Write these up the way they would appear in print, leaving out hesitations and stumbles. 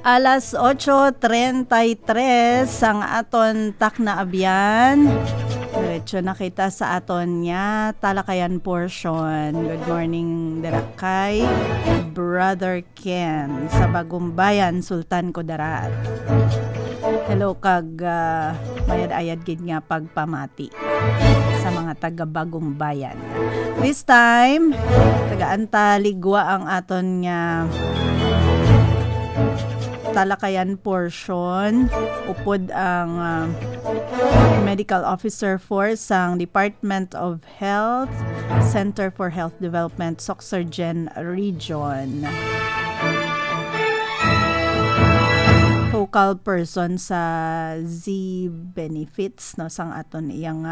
Alas 8:33 ang aton takna abyan. Diretso na kita sa aton niya talakayan portion. Good morning Darakay, Brother Ken sa Bagong Bayan, Sultan Kudarat. Hello kag mayad-ayad gid nga pagpamati sa mga taga Bagong Bayan. This time, taga-anta ligwa ang aton nga talakayan portion. Upod ang Medical Officer for sang Department of Health, Center for Health Development, Sorsogon Region. Focal person sa Z benefits no sang aton iyang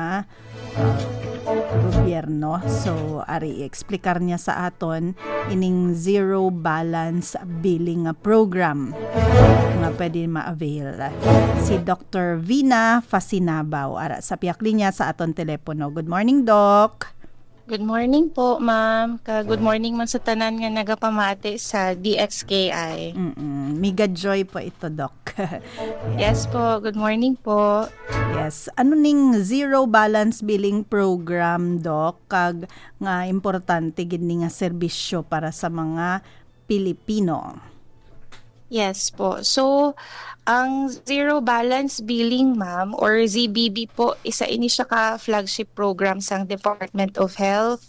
gobyerno. So ari explicar niya sa aton ining zero balance billing program nga pwede ma-avail. Si Dr. Vina Fasinabaw ara sa piyak linya sa aton telepono. Good morning, Doc. Good morning po, ma'am. Good morning man sa tanan nga nagapamati sa DXKI. Miga joy po ito, Doc. Yes po, good morning po. Yes. Ano ning zero balance billing program, Doc? Kag nga importante gid ni nga serbisyo para sa mga Pilipino. Yes po. So, ang Zero Balance Billing, ma'am, or ZBB po, isa ini siya ka flagship program sang Department of Health.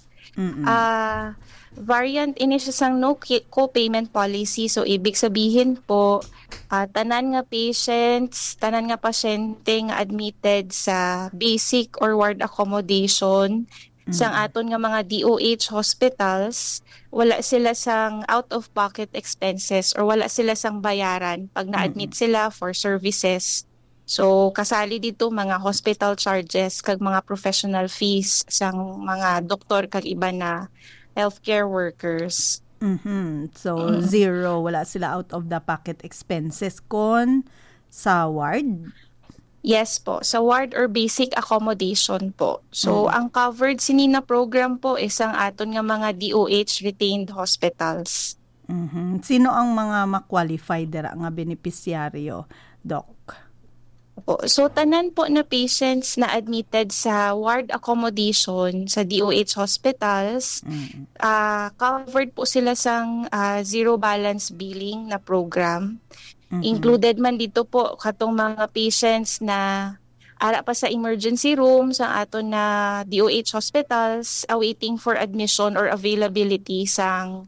Variant ini siya sang no co-payment policy. So, ibig sabihin po, tanan nga patients, tanan nga pasyente nga admitted sa basic or ward accommodation sang aton nga mga DOH hospitals, wala sila sang out-of-pocket expenses or wala sila sang bayaran pag na-admit sila for services. So, kasali dito mga hospital charges kag mga professional fees sang mga doktor kag iba na healthcare workers. So, zero, wala sila out-of-the-pocket expenses kon sa ward? Yes po, sa ward or basic accommodation po. So, ang covered sinina program po is ang aton nga mga DOH retained hospitals. Sino ang mga ma-qualify dira nga beneficiaryo, Doc? Po. So, tanan po na patients na admitted sa ward accommodation sa DOH hospitals, covered po sila sang zero balance billing na program. Included man dito po katong mga patients na ara pa sa emergency room sa aton na DOH hospitals awaiting for admission or availability sang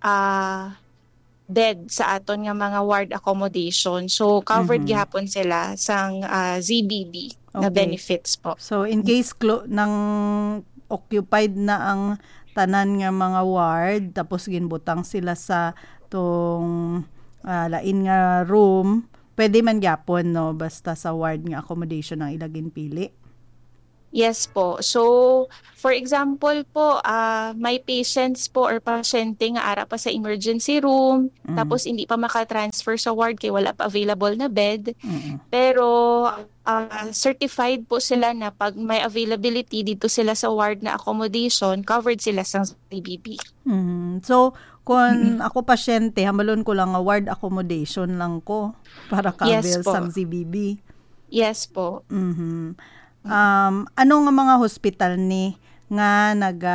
bed sa aton nga mga ward accommodation. So covered gihapon sila sang ZBB na benefits po. So in case nang occupied na ang tanan nga mga ward tapos ginbutang sila sa tong lain nga room, pwede man gyapon no basta sa ward nga accommodation ang ilagin pili. Yes po. So, for example po, may patients po or pasyente nga ara pa sa emergency room, tapos hindi pa maka-transfer sa ward kay wala pa available na bed. Pero certified po sila na pag may availability dito sila sa ward na accommodation, covered sila sa ZBB. So, kung ako pasyente, hamalon ko lang nga ward accommodation lang ko para ka-avail sa ZBB. Yes po. Ano nga mga hospital ni nga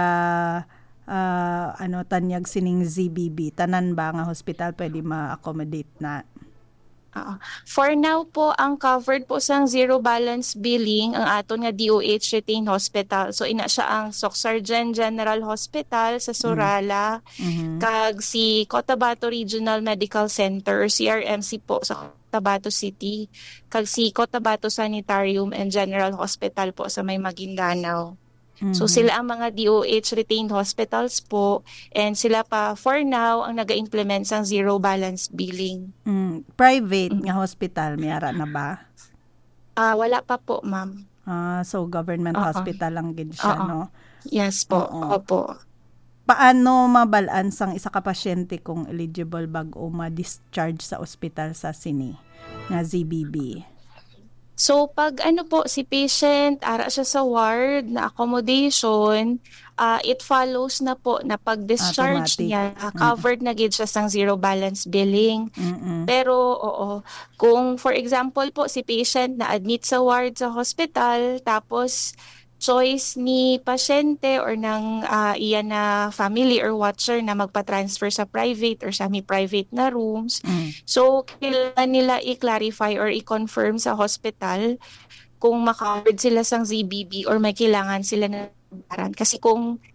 tanyag sining ZBB? Tanan ba nga hospital pwede ma-accommodate na? For now po, ang covered po sang zero balance billing ang aton nga DOH retained hospital. So ina siya ang Sorsogon General Hospital sa Surala, kag si Cotabato Regional Medical Center, CRMC po sa Cotabato City, kag si Cotabato Sanitarium and General Hospital po sa May Maguindanao. So sila ang mga DOH retained hospitals po, and sila pa for now ang naga-implement sang zero balance billing. Private nga hospital mayara na ba? Wala pa po, ma'am. So government hospital lang gid siya, no? Yes po. Opo. Paano mabalaan sang isa ka pasyente kung eligible bag o ma-discharge sa ospital sa sini nga ZBB? So pag ano po si patient ara siya sa ward na accommodation, it follows na po na pag discharge Automatic. niya covered na gid siya sang zero balance billing. Mm-mm. Pero oo, kung for example po si patient na admit sa ward sa hospital tapos choice ni pasyente or ng iyan na family or watcher na magpa-transfer sa private or semi-private na rooms. So, kailangan nila i-clarify or i-confirm sa hospital kung maka-covered sila sang ZBB or may kailangan sila na bayaran. Kasi kung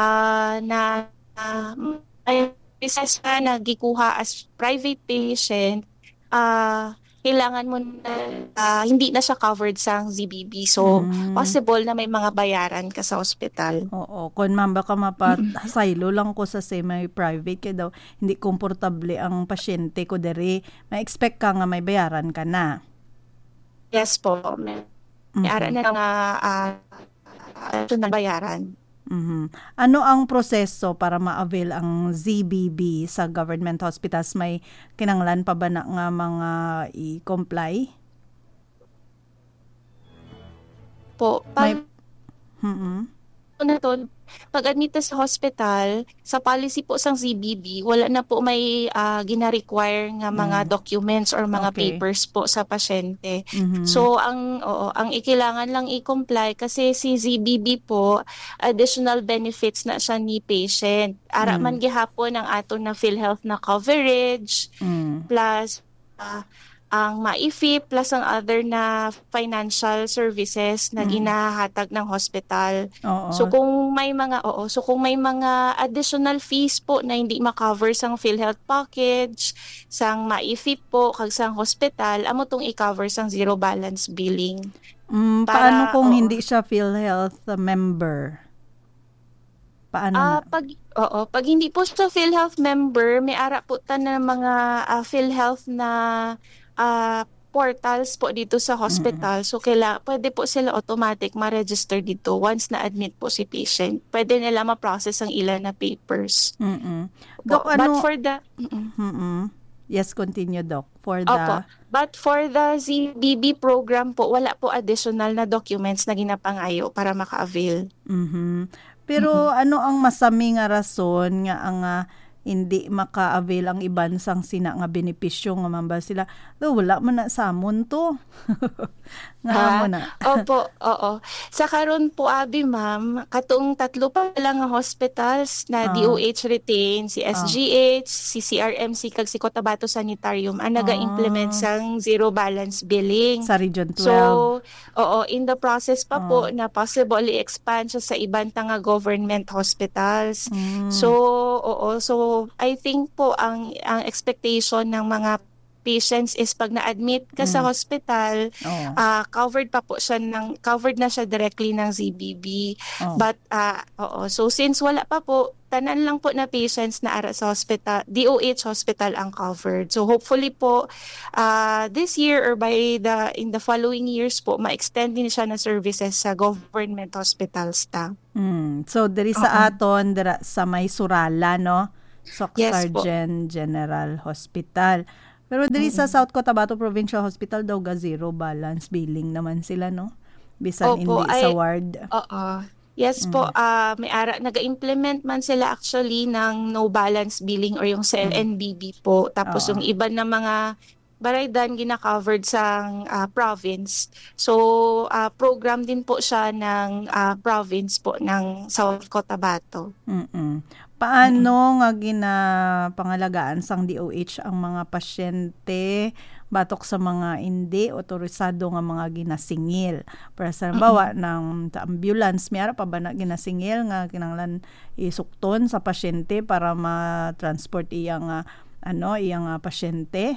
ay business na nagikuha as private patient, kailangan mo na hindi na siya covered sa ZBB. So, possible na may mga bayaran ka sa hospital. Oo. Kung man baka mapasaylo lang ko sa semi-private kaya daw hindi komportable ang pasyente ko dere, may expect ka nga may bayaran ka na. Yes po. May ara na nga bayaran. Ano ang proseso para ma-avail ang ZBB sa government hospitals? May kinanglan pa ba na nga mga i-comply? Po, pag admit sa hospital, sa policy po sang ZBB, wala na po may gina-require nga mga documents or mga papers po sa pasyente. So ang ikilangan lang i-comply kasi si ZBB po additional benefits na siya ni patient. Ara man gihapon ang ato na PhilHealth na coverage plus ang MAIFI plus ang other na financial services na ginahatag ng hospital. So kung may mga additional fees po na hindi ma-cover sang PhilHealth package, sang MAIFI po kag sang hospital, amo tong i-cover sang zero balance billing. Paano kung hindi siya PhilHealth member? Paano na? Pag hindi po siya PhilHealth member, may ara po ta na mga PhilHealth na portals po dito sa hospital. So pwede po sila automatic ma-register dito once na-admit po si patient. Pwede nila ma-process ang ilan na papers. Dok, but for the Yes, continue, Doc. But for the ZBB program po, wala po additional na documents na ginapangayo para maka-avail. Pero ano ang masami nga rason nga ang hindi maka-avail ang iban sang sina nga benepisyo nga mamba sila. Wala man na samon to. Nga mo na. Opo, oo. Sa karon po abi ma'am, katong 3 pa lang nga hospitals na DOH retain, si SGH, si CRMC kag si Cotabato Sanitarium ang naga-implement sang zero balance billing. Sa Region 12. So, in the process pa po na possible i-expand siya sa ibang nga government hospitals. So I think po ang expectation ng mga patients is pag na-admit ka sa hospital, covered na siya directly ng ZBB. But so since wala pa po, tanan lang po na patients na ara sa hospital, DOH hospital ang covered. So hopefully po this year or in the following years po ma-extend din siya na services sa government hospitals ta. So diri sa aton dira sa may Surala, no? Sargent General Hospital. Pero diri sa South Cotabato Provincial Hospital daw zero balance billing naman sila, no? Bisan hindi sa ward. Yes po, may naga-implement man sila actually ng no balance billing or yung CNBB po. Tapos yung iba na mga baraydan gina-covered sa province. So program din po siya ng province po ng South Cotabato. Paano nga ginapangalagaan sang DOH ang mga pasyente batok sa mga hindi otorisado nga mga ginasingil? Para sa bawa ng ambulance, may ara pa ba na ginasingil nga kinanglan isukton sa pasyente para ma-transport iyang pasyente?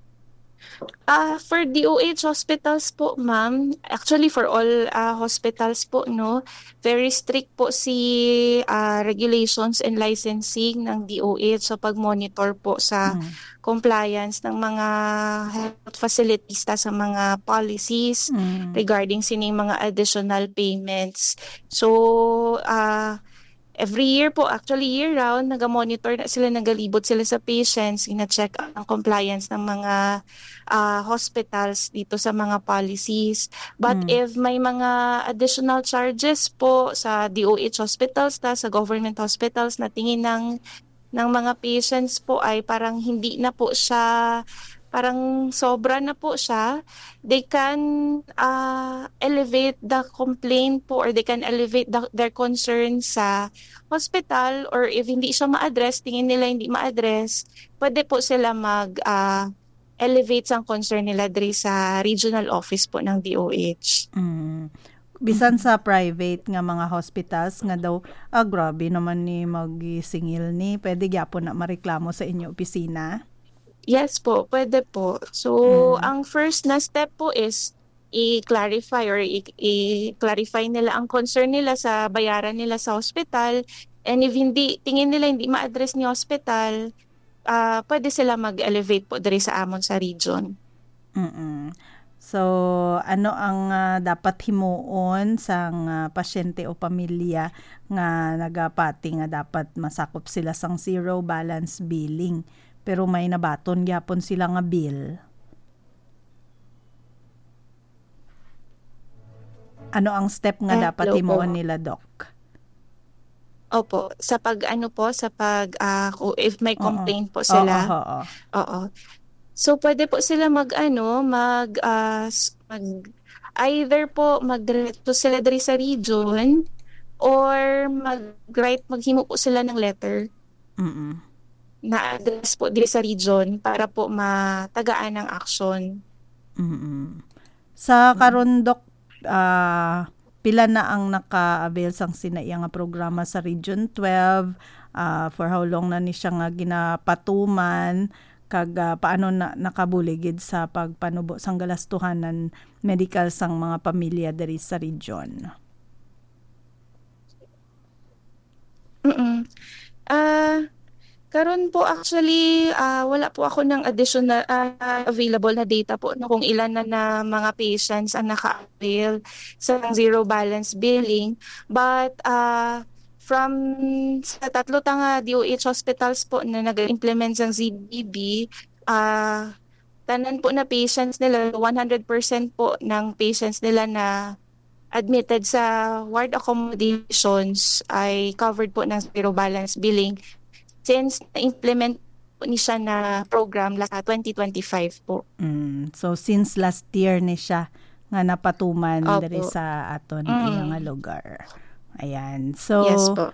For DOH hospitals po, ma'am, actually for all hospitals po, no, very strict po si regulations and licensing ng DOH sa pag-monitor po sa compliance ng mga health facilities sa mga policies regarding sining mga additional payments. So, every year po, actually year-round, naga-monitor na sila, nagalibot sila sa patients, ina-check ang compliance ng mga hospitals dito sa mga policies. But if may mga additional charges po sa DOH hospitals, sa government hospitals na tingin ng mga patients po ay parang hindi na po siya, parang sobra na po siya, they can elevate the complaint po, or they can elevate their concern sa hospital, or if hindi siya ma-address, tingin nila hindi ma-address, pwede po sila elevate ang concern nila diri sa regional office po ng DOH. Bisan sa private nga mga hospitals nga daw, grabe naman ni magisingil ni, pwede gyapon na mareklamo sa inyo opisina? Yes po, pwede po. So, ang first na step po is i-clarify or i-clarify nila ang concern nila sa bayaran nila sa hospital. And if tingin nila hindi ma-address ni hospital, pwede sila mag-elevate po diri sa amon sa region. So, ano ang dapat himuon sa pasyente o pamilya nga nagapati nga dapat masakop sila sang zero balance billing, pero may nabaton gyapon sila nga bill? Ano ang step nga dapat himuon nila, Doc? Opo, sa if may complaint po sila. Oo. So pwede po sila either po magdiretso sila diri sa region, or maghimo po sila ng letter na address po diri sa region para po matagaan ang action. Sa karon, Doc, pila na ang naka-avail sang sinaiya nga programa sa Region 12? For how long na ni siya nga ginapatuman? Kag paano na nakabuligid sa pagpanubo sang galastuhanan medical sang mga pamilya diri sa region? Karon po actually wala po ako ng additional available na data po kung ilan na mga patients ang naka-avail sa zero balance billing, but from sa tatlo tanga DOH hospitals po na nag-implement ng ZBB, tanan po na patients nila, 100% po ng patients nila na admitted sa ward accommodations ay covered po ng zero balance billing since na-implement po ni siya na program sa 2025 po. So since last year ni siya nga napatuman diri sa aton nga lugar. Ayan. So yes po.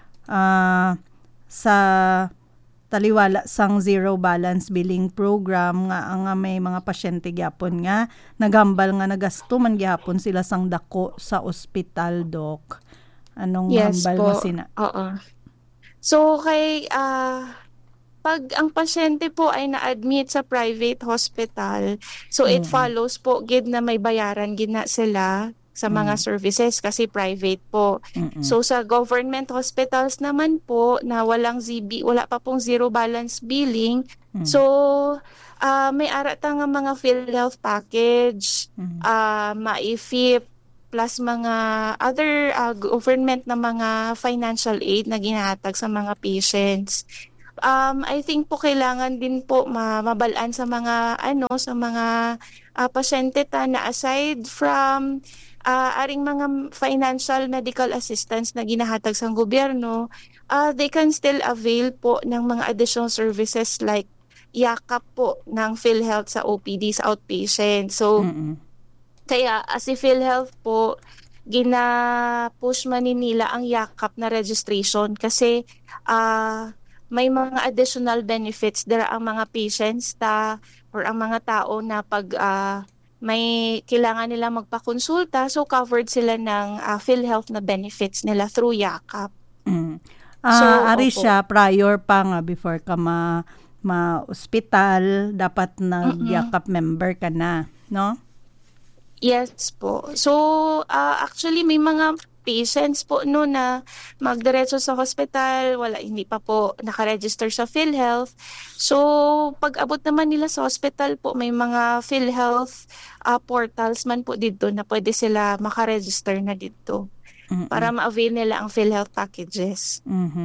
Sa taliwala sang zero balance billing program nga may mga pasyente gyapon nga naghambal nga nagasto man gyapon sila sang dako sa ospital, Doc. Anong hambal mo sina? Oo. So kay pag ang pasyente po ay na-admit sa private hospital, so it follows po gid na may bayaran gid na sila sa mga services kasi private po. So sa government hospitals naman po na wala pa pong zero balance billing, so may arata nga mga PhilHealth package, MAIFIP, plus mga other government na mga financial aid na ginahatag sa mga patients. I think po kailangan din po mabalaan sa mga pasyente na aside from aring mga financial medical assistance na ginahatag sa gobyerno, they can still avail po ng mga additional services like yakap po ng PhilHealth sa OPD, sa outpatient. So kaya as si PhilHealth po, gina-push man nila ang yakap na registration kasi may mga additional benefits dira ang mga patients or ang mga tao na pag may kailangan nila magpakonsulta, so covered sila ng PhilHealth na benefits nila through yakap. Ari siya prior pa nga before ka ma-hospital, dapat nag-yakap member ka na, no? Yes po. So, actually may mga patients po na magdiretso sa hospital, hindi pa po nakaregister sa PhilHealth. So, pag abot naman nila sa hospital po, may mga PhilHealth portals man po dito na pwede sila makaregister na dito. para ma-avail nila ang PhilHealth packages.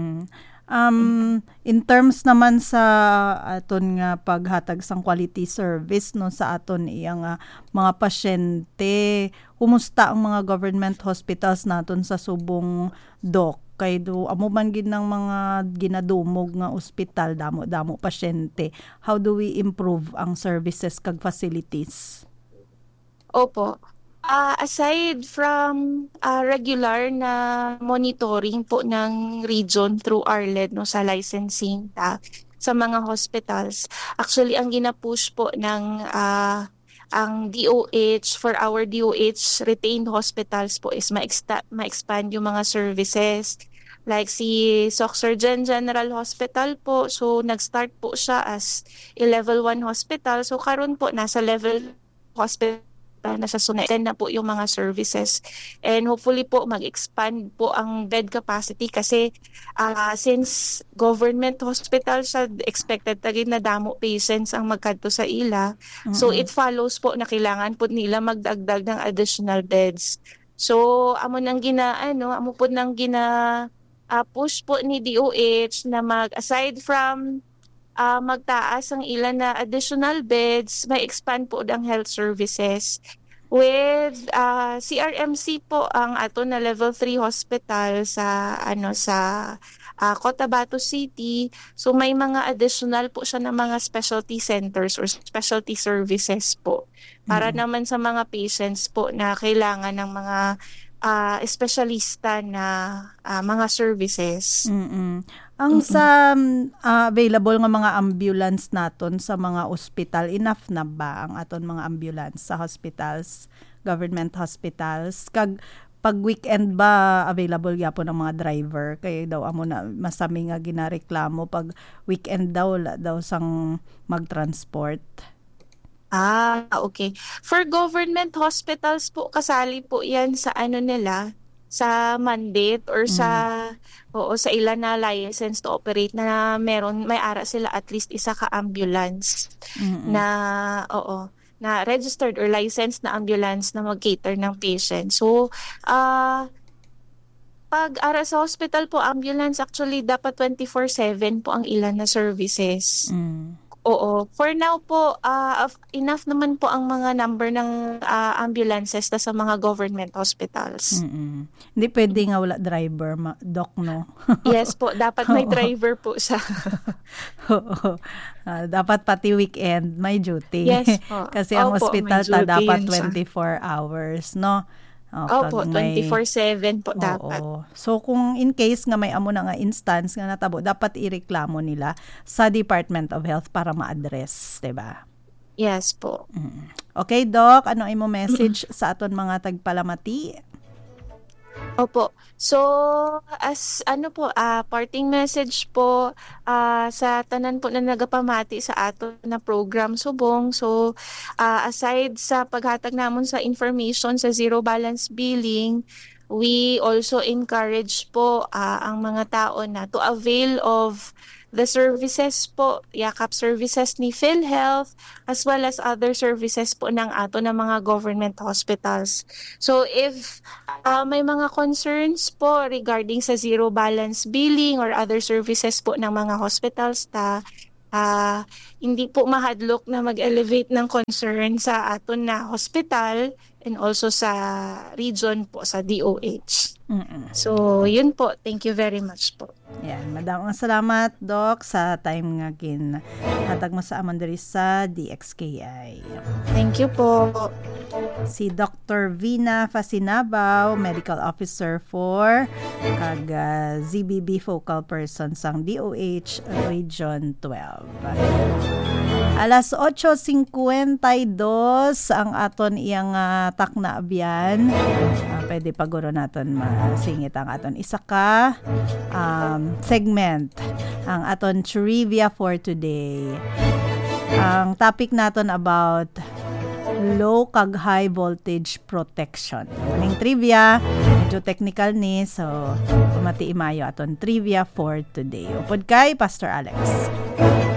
In terms naman sa aton nga paghatag sang quality service no sa aton iyang mga pasyente, kumusta ang mga government hospitals naton sa subong, Doc? Kay do amo man gid ng mga ginadumog nga ospital, damo pasyente. How do we improve ang services kag facilities? Opo. Aside from regular na monitoring po ng region through RLED no sa licensing sa mga hospitals, actually ang gina-push po ng ang DOH for our DOH retained hospitals po is ma-expand yung mga services. Like si Soc-Surgeon General Hospital po, so nag-start po siya as a level 1 hospital. So karon po nasa level hospital na sa sunod na po yung mga services, and hopefully po mag-expand po ang bed capacity kasi since government hospital siya, expected tagin na damo patients ang magkadto sa ila. So it follows po na kailangan po nila magdagdag ng additional beds. So amo po nang push po ni DOH na aside from magtaas ang ilan na additional beds, may expand po ang health services. With CRMC po ang ato na level 3 hospital sa Cotabato City. So may mga additional po siya na mga specialty centers or specialty services po para naman sa mga patients po na kailangan ng mga espesyalista na mga services. Ang sa available nga mga ambulance naton sa mga ospital, enough na ba ang aton mga ambulance sa hospitals, government hospitals? Kag pag weekend ba available gyapon ng mga driver? Kaya daw amo na masami nga ginareklamo pag weekend daw sang mag-transport. Okay. For government hospitals po, kasali po yan sa sa mandate or sa ilan na license to operate na may ara sila at least isa ka ambulance na registered or licensed na ambulance na mag-cater ng patient. So pag ara sa hospital po, ambulance actually dapat 24/7 po ang ilan na services. For now po, enough naman po ang mga number ng ambulances na sa mga government hospitals. Hindi pwede nga wala driver, Doc, no? Yes po, dapat may driver po siya. Dapat pati weekend may duty. Yes po. Kasi ang hospital dapat 24 hours, no? Opo, 24/7 po dapat. So kung in case nga may amo na nga instance nga natabo, dapat ireklamo nila sa Department of Health para ma-address, 'di ba? Yes po. Okay, Doc, ano imo message sa aton mga tagpalamati? Opo. So, as parting message po sa tanan po na nagapamati sa ato na program subong. So, aside sa paghatag namon sa information sa zero balance billing, we also encourage po ang mga tao na to avail of the services po, yakap services ni PhilHealth as well as other services po ng ato na mga government hospitals. So if may mga concerns po regarding sa zero balance billing or other services po ng mga hospitals hindi po mahadlok na mag-elevate ng concern sa aton na hospital and also sa region po sa DOH. So, yun po. Thank you very much po. Yan. Madamang salamat, Doc, sa time nga hatag mo sa amon diri sa DXKI. Thank you po. Si Dr. Vina Fasinabaw, Medical Officer for ZBB Focal Person sang DOH Region 12. Alas 8:52 ang aton iyang takna abyan. Pwede paguro naton masingit ang aton isa ka segment, ang aton trivia for today. Ang topic naton about low kag high voltage protection. Maning trivia, medyo technical ni, so pumati imayo aton trivia for today. Upod kay Pastor Alex.